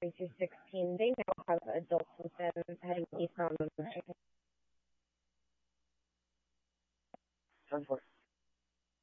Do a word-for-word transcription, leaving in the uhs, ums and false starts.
three through sixteen, they now have adults with them heading eastbound on the ten four.